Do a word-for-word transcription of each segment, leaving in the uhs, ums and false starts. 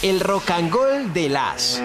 El Rock and Roll de las.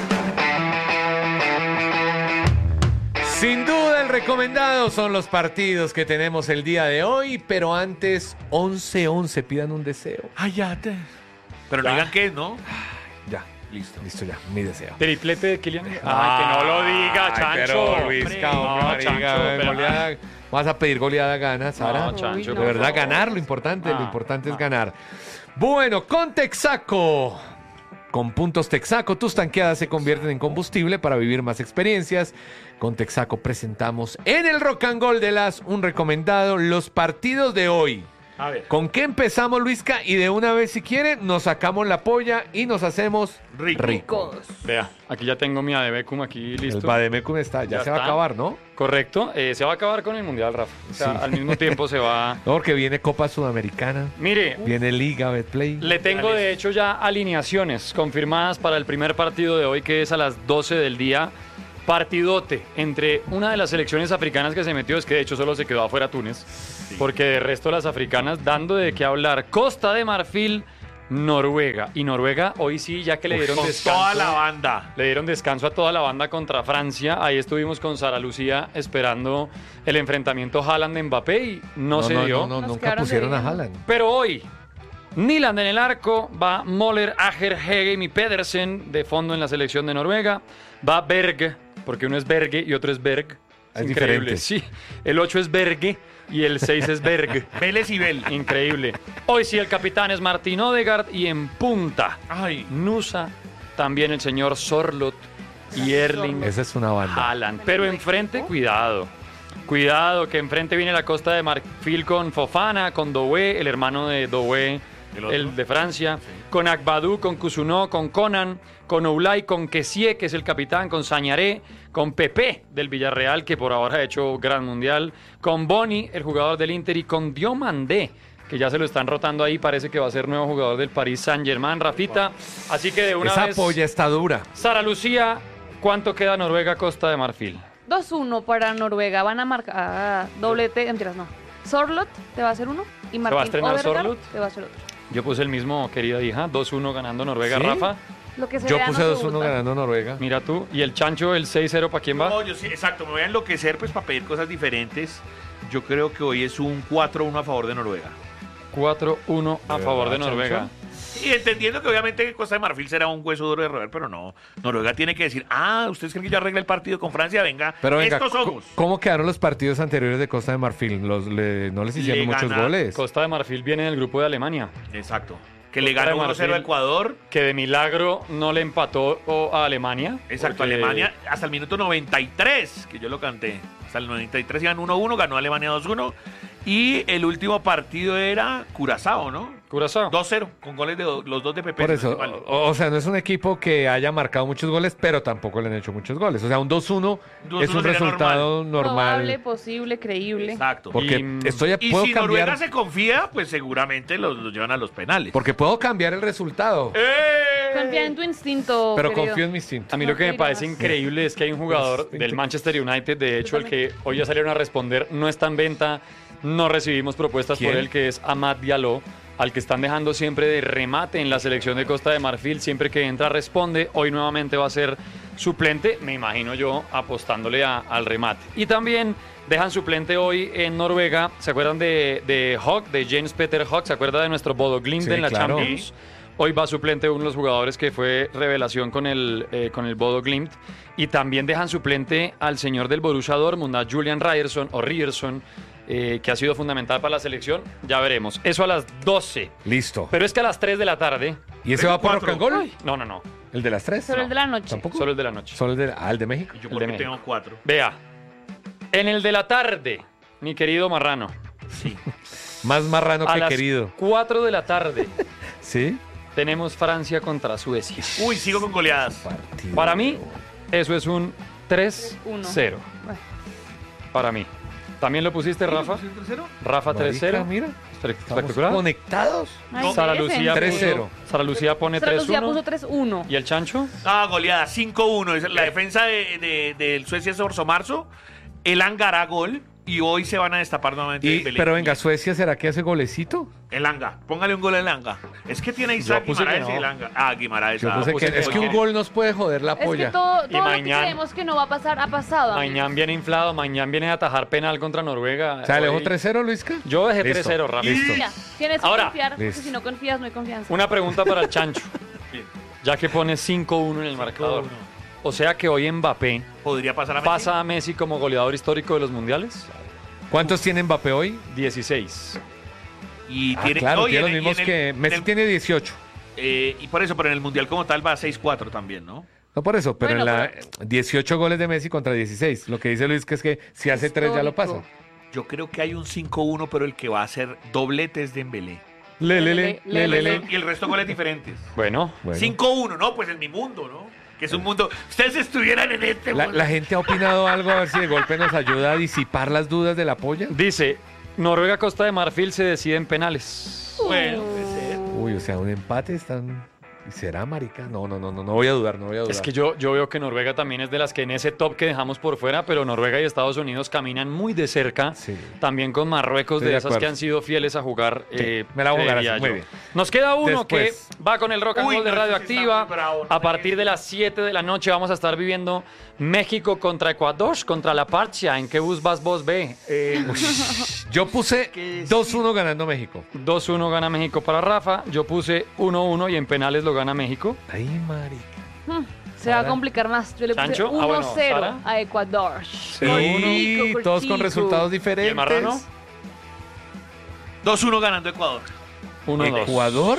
Sin duda el recomendado son los partidos que tenemos el día de hoy, pero antes once once, pidan un deseo. Ay, ya te... Pero no Ya. digan qué, ¿no? Ya, Listo. listo ya, mi deseo. Triplete de Kylian. Ay, que no lo diga, Ay, Chancho. pero Luis, Hombre, cabrón, no, marica, Chancho, pero- goleada. Vas a pedir goleada, gana, Sara. No, Chancho, De por verdad, favor. ganar, lo importante, lo Ah, importante es ah. ganar. Bueno, con Texaco. Con puntos Texaco, tus tanqueadas se convierten en combustible para vivir más experiencias. Con Texaco presentamos en el Rock and Roll de las un recomendado, los partidos de hoy. A ver. ¿Con qué empezamos, Luisca? Y de una vez, si quieren, nos sacamos la polla y nos hacemos Rico. ricos. Vea, aquí ya tengo mi Adebecum aquí listo. El Bademecum está, ya, Ya se va a está. acabar, ¿no? Correcto, eh, se va a acabar con el Mundial, Rafa. O sea, Sí. al mismo tiempo se va... No, porque viene Copa Sudamericana, Mire, viene Liga, Betplay. le tengo de hecho ya alineaciones confirmadas para el primer partido de hoy, que es a las doce del día. Partidote entre una de las selecciones africanas que se metió, es que de hecho solo se quedó afuera Túnez, porque de resto las africanas dando de qué hablar. Costa de Marfil, Noruega. Y Noruega hoy sí, ya que le dieron Con descanso. toda la banda. Le dieron descanso a toda la banda contra Francia. Ahí estuvimos con Sara Lucía esperando el enfrentamiento Haaland-Mbappé y no, se no, dio. No, no, Nos nunca quedaron pusieron a debiendo. Haaland. Pero hoy, Nyland en el arco, va Moller, Ager, Hegem y Pedersen de fondo en la selección de Noruega. Va Berg, porque uno es Berge y otro es Berg. Es increíble. diferente. Sí, el ocho es Berge y el seis es Berg. Vélez y Bel. Increíble. Hoy sí el capitán es Martín Odegaard y en punta Ay. Nusa, también el señor Sorloth y Erling Esa es una banda. Haaland. Pero enfrente, cuidado. Cuidado, que enfrente viene la Costa de Marfil con Fofana, con Doué, el hermano de Doué, El el, otro. de Francia, con Agbadou, con Cousineau, con Conan, con Oulay, con Kessie, que es el capitán, con Sañaré, con Pepe del Villarreal, que por ahora ha hecho gran mundial, con Boni, el jugador del Inter, y con Diomandé, que ya se lo están rotando ahí, parece que va a ser nuevo jugador del Paris Saint-Germain, Rafita. Así que de una Esa vez, polla está dura. Sara Lucía, ¿cuánto queda Noruega-Costa de Marfil? dos uno para Noruega. Van a marcar ah, doblete, mentiras, no. Sorloth te va a hacer uno y va a Martín estrenar Odegaard Sorloth? te va a hacer otro. Yo puse el mismo, querida hija, dos uno ganando Noruega, ¿Sí? Rafa. Lo que se Yo vea puse no se dos uno hurta. ganando Noruega. Mira tú. ¿Y el Chancho, el seis cero, para quién va? No, yo sí, exacto. Me voy a enloquecer pues para pedir cosas diferentes. Yo creo que hoy es un cuatro uno a favor de Noruega. cuatro uno a ¿De favor de verdad, Noruega. Chancho? Y entendiendo que obviamente Costa de Marfil será un hueso duro de roer, pero no. Noruega tiene que decir, ah, ¿ustedes creen que yo arregle el partido con Francia? Venga, Pero venga, estos ¿cómo- somos. ¿cómo quedaron los partidos anteriores de Costa de Marfil? Los, le- no les hicieron Le muchos gana goles. Costa de Marfil viene en el grupo de Alemania, Exacto. Que le Costa de ganó uno cero a Marfil. Ecuador. que de milagro no le empató o- a Alemania. Exacto, porque Alemania hasta el minuto noventa y tres, que yo lo canté. Hasta el noventa y tres iban uno uno, ganó Alemania dos uno. Y el último partido era Curazao, ¿no? Curazao. dos cero, con goles de do- los dos de Pepe. Por si eso, no estoy mal. o, o sea, no es un equipo que haya marcado muchos goles, pero tampoco le han hecho muchos goles. O sea, un dos uno dos es uno un sería resultado Probable, normal. posible, creíble. Exacto. Porque Y- estoy a, Y puedo si Noruega cambiar, se confía, pues seguramente los, los llevan a los penales. porque puedo cambiar el resultado, ¡Eh! Confía en tu instinto. pero querido. confío en mi instinto. A mí lo que me No parece digas. increíble es que hay un jugador Pues, del Manchester United, de hecho, el también. que hoy ya salieron a responder, no está en venta, no recibimos propuestas ¿Quién? por él, que es Amad Diallo, al que están dejando siempre de remate en la selección de Costa de Marfil, siempre que entra responde, hoy nuevamente va a ser suplente, me imagino yo, apostándole a- al remate. Y también dejan suplente hoy en Noruega, ¿se acuerdan de, de Hogg, de James Peter Hogg? ¿Se acuerda de nuestro Bodo Glimt Sí, en la claro. Champions? Hoy va suplente uno de los jugadores que fue revelación con el, eh, con el Bodo Glimt. Y también dejan suplente al señor del Borussia Dortmund, a Julian Ryerson o Ryerson, eh, que ha sido fundamental para la selección. Ya veremos. Eso a las doce. Listo. Pero es que a las tres de la tarde... ¿Y ese Tengo va por cuatro. rock and roll? Ay, no, no, no. ¿El de las tres? Solo el de la noche. ¿Tampoco? Solo el de la noche. Solo el de, ah, el de México. Yo el porque de México. tengo cuatro. Vea. En el de la tarde, mi querido Marrano. Sí. Más marrano A que las querido. cuatro de la tarde ¿Sí? tenemos Francia contra Suecia. Uy, sigo con goleadas. Partido. Para mí, eso es un tres cero. Bueno, Para mí. ¿También lo pusiste, Rafa? ¿Sí, tercero? Rafa tres cero. Marica, mira. Espectacular. Estamos Espectacular. conectados. ay, Sara ese. Lucía, tres puso- cero. Sara Lucía pone Sara tres Lucía puso uno. tres uno. ¿Y el Chancho? Ah, goleada, cinco uno. Es la defensa de, de- del Suecia es Orso Marzo. El Angara gol. y hoy se van a destapar nuevamente. Y, Dembélé. pero venga, Suecia, ¿será que hace golecito? Elanga, póngale un gol a Elanga. Es que tiene a Isaac puse que Guimaraes y no. Elanga. Ah, Guimaraes. Yo ah, puse pues que, que es no. que un gol nos puede joder la Es que polla. todo, Y todo lo que mañana- creemos que no va a pasar, ha pasado. amigos. Mañana viene inflado, mañana viene a atajar penal contra Noruega. O sea, ¿le dejó Hoy- tres cero, Luisca? Yo dejé Listo. tres cero, Rafa. Listo. Confía. Tienes que Ahora. confiar, porque Listo. si no confías, no hay confianza. Una pregunta para el Chancho, Bien. ya que pone cinco uno en el marcador. O sea que hoy Mbappé Podría pasar a Messi. pasa a Messi como goleador histórico de los mundiales. ¿Cuántos tiene Mbappé hoy? dieciséis. Y Ah, tiene, claro, no, y tiene los en el- mismos y en el- que... Messi en el- tiene dieciocho. eh, y por eso, pero en el Mundial como tal va a seis cuatro también, ¿no? No por eso, pero Bueno, en la dieciocho goles de Messi contra dieciséis. Lo que dice Luis que es que si hace tres ya lo pasa. Histórico. Yo creo que hay un cinco uno, pero el que va a hacer dobletes de Dembélé. Le, le, le, Le, le, le, le, le. le. Y el resto goles diferentes. Bueno, Bueno. cinco uno, ¿no? Pues en mi mundo, ¿no? Que es un mundo... Ustedes estuvieran en este La, mundo. la gente ha opinado algo, a ver si de golpe nos ayuda a disipar las dudas de la polla. dice, Noruega-Costa de Marfil se decide en penales. Bueno, puede ser. Uy, o sea, un empate están... ¿Será, marica? No, no, no, no, no voy a dudar, no voy a dudar. Es que yo, yo veo que Noruega también es de las que en ese top que dejamos por fuera, pero Noruega y Estados Unidos caminan muy de cerca. Sí. También con Marruecos, Estoy de de esas acuerdo. que han sido fieles a jugar. Sí, eh, me la voy a jugar creería así, muy yo. bien. Nos queda uno Después. que va con el rock and Uy, roll de no, ese sí Radioactiva. está muy bravo, no A me partir digas. de las siete de la noche vamos a estar viviendo México contra Ecuador, contra la Parcha. ¿En qué bus vas vos, ve? Eh, Yo puse Que dos uno ganando México. dos uno gana México para Rafa. Yo puse uno uno y en penales lo gana México. Ay, marica. Se va a Sara. complicar más. Yo le puse Chancho. Ah, uno bueno, cero Sara. a Ecuador. Sí, Cortico, todos con cortico. resultados diferentes. ¿Y el marrano? dos uno ganando Ecuador. uno dos. ¿Ecuador?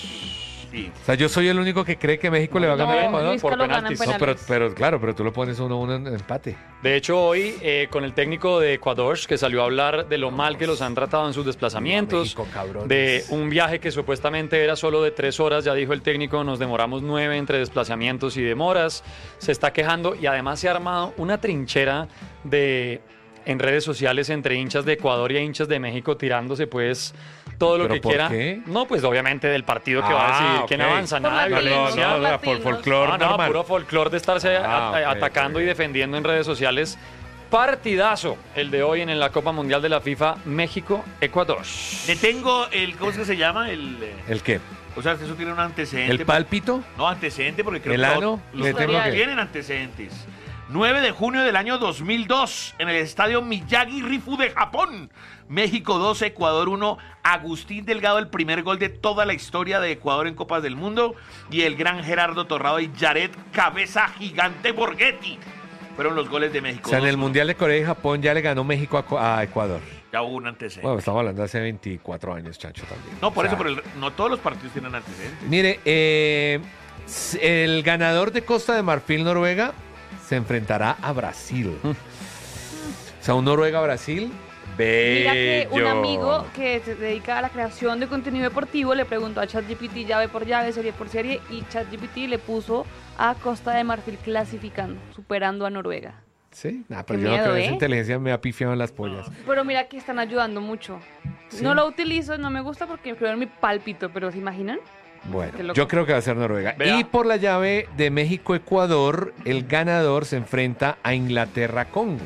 Sí. O sea, yo soy el único que cree que México le va a ganar a No, Ecuador. Luis por lo gana en penaltis. No, pero, penales. pero claro, pero tú lo pones uno uno en empate. De hecho, hoy eh, con el técnico de Ecuador, que salió a hablar de lo mal que los han tratado en sus desplazamientos, México, cabrones. de un viaje que supuestamente era solo de tres horas, ya dijo el técnico, nos demoramos nueve entre desplazamientos y demoras, se está quejando y además se ha armado una trinchera de en redes sociales entre hinchas de Ecuador y hinchas de México tirándose pues todo lo ¿Pero que por quiera. qué? No, pues obviamente del partido que va a Ah, decidir quién ok. avanza, Por nada de latinos, violencia. por no, no, por latinos. folclore Ah, no, normal. puro folclore de estarse Ah, a- ok, a- atacando ok. y defendiendo en redes sociales. Partidazo el de hoy en la Copa Mundial de la FIFA, México-Ecuador. Le tengo el, ¿cómo es que se llama? El, eh, ¿El qué? o sea, eso tiene un antecedente. ¿El pálpito? No, antecedente, porque creo ¿El que ano? los Le tengo otros que- tienen antecedentes. nueve de junio del año dos mil dos, en el estadio Miyagi Rifu de Japón. México dos, Ecuador uno. Agustín Delgado, el primer gol de toda la historia de Ecuador en Copas del Mundo. Y el gran Gerardo Torrado y Jared Cabeza Gigante Borghetti. Fueron los goles de México. O sea, en el dos uno. Mundial de Corea y Japón ya le ganó México a, Co- a Ecuador. Ya hubo un antecedente. Bueno, estamos hablando de hace veinticuatro años, Chancho, también. no, por O sea, eso, pero el- no todos los partidos tienen antecedentes. Mire, eh, s- el ganador de Costa de Marfil, Noruega, se enfrentará a Brasil. Mm. O sea, un Noruega-Brasil. Mira que un bello. amigo que se dedica a la creación de contenido deportivo le preguntó a ChatGPT llave por llave, serie por serie, y ChatGPT le puso a Costa de Marfil clasificando, superando a Noruega. Sí, nah, pero Qué yo no miedo, creo que esa ¿eh? inteligencia me ha pifiado en las pollas. Pero mira que están ayudando mucho. Sí. No lo utilizo, no me gusta porque creo en mi pálpito, pero ¿se imaginan? Qué Bueno, loco. yo creo que va a ser Noruega. Vea. Y por la llave de México-Ecuador, el ganador se enfrenta a Inglaterra-Congo.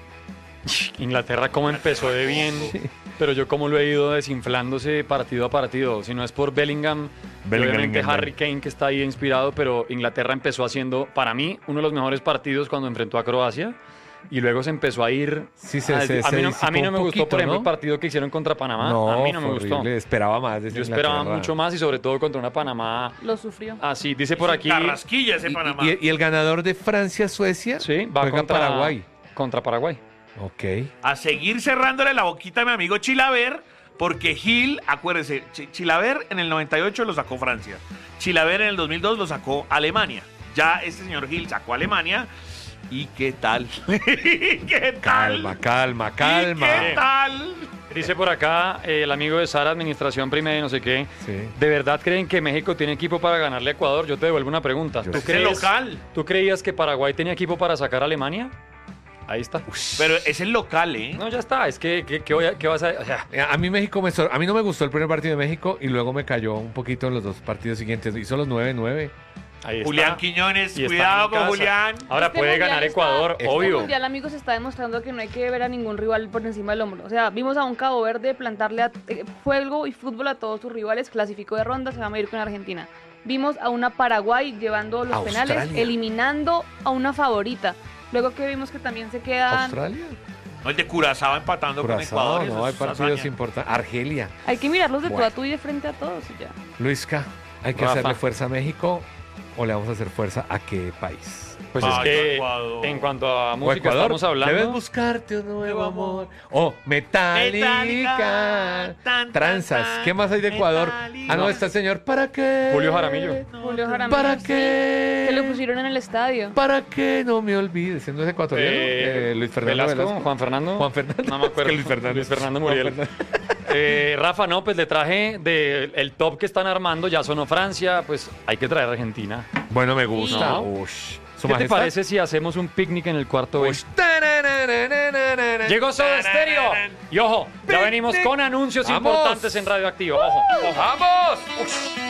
Inglaterra cómo empezó de bien, pero yo cómo lo he ido desinflándose partido a partido. Si no es por Bellingham, y Bellingham, obviamente Bellingham. Harry Kane que está ahí inspirado, pero Inglaterra empezó haciendo, para mí, uno de los mejores partidos cuando enfrentó a Croacia. Y luego se empezó a ir. Sí, se- a, se- a se mí no, disipó a mí no un me gustó, poquito, por ejemplo, ¿no? el partido que hicieron contra Panamá. No, a mí no me fue gustó. horrible. Esperaba más. desde Yo esperaba Inglaterra. mucho más y sobre todo contra una Panamá Lo sufrió. así. Dice por aquí. Carrasquilla ese Y, Panamá. y- y el ganador de Francia-Suecia Sí, va juega contra Paraguay. Contra Paraguay. Ok. A seguir cerrándole la boquita a mi amigo Chilaver, porque Gil, acuérdese, Ch- Chilaver en el noventa y ocho lo sacó Francia. Chilaver en el dos mil dos lo sacó Alemania. Ya este señor Gil sacó Alemania. ¿Y qué tal? ¿Qué tal? Calma, calma, calma. ¿Y qué tal? Dice por acá eh, el amigo de Sara, administración primera y no sé qué. Sí. ¿De verdad creen que México tiene equipo para ganarle a Ecuador? Yo te devuelvo una pregunta. Yo ¿Tú, sé. Es el crees, local. ¿Tú creías que Paraguay tenía equipo para sacar a Alemania? Ahí está. Pero es el local, ¿eh? No, ya está. Es que, que, que voy a- que vas a... O sea, Eh, A mí México me sor- a mí no me gustó el primer partido de México y luego me cayó un poquito en los dos partidos siguientes. Hizo los nueve nueve. Ahí está. Julián Quiñones, Y está cuidado en con casa. Julián. Ahora Este puede mundial ganar está- Ecuador, Este obvio. mundial, amigos, está demostrando que no hay que ver a ningún rival por encima del hombro. O sea, vimos a un Cabo Verde plantarle a- eh, fuego y fútbol a todos sus rivales, clasificó de ronda, se va a medir con Argentina. Vimos a una Paraguay llevando los Australia. penales, eliminando a una favorita. Luego que vimos que también se quedan... ¿Australia? No, el de Curazao empatando Curazao, con Ecuador. no, eso hay es partidos hazaña. importantes. Argelia. Hay que mirarlos de tú Bueno. a tú y de frente a todos y ya. Luisca, ¿hay que Rafa. hacerle fuerza a México o le vamos a hacer fuerza a qué país? Pues Ay, es que Ecuador. en cuanto a ¿O música Ecuador? estamos hablando. Debes buscarte un nuevo amor. O Metallica. Metallica. Tan, Tranzas. tan, ¿Qué más hay de Ecuador? Metallica. Ah, no, está el señor. ¿Para qué? Julio Jaramillo. Julio Jaramillo. ¿Para sí, qué? Que lo pusieron en el estadio. ¿Para qué no me olvides? ¿Siendo es ecuatoriano? Eh, Eh, Luis Fernando Velasco, Velasco. Juan Fernando. Juan Fernando. No me acuerdo. Es que Luis Fernando. Luis Fernando Juan Muriel. Fernando. Eh, Rafa, no, pues le traje de el top que están armando, ya sonó Francia, pues hay que traer a Argentina. Bueno, me gusta. No. Ush. ¿Su ¿Qué te majestad? parece si hacemos un picnic en el cuarto B? Ush. Tarararararara. Llegó Soda Stereo. Y ojo, ya venimos con anuncios ¡Vamos! importantes en Radioactivo. Ojo, ojo. ¡Vamos! Ush.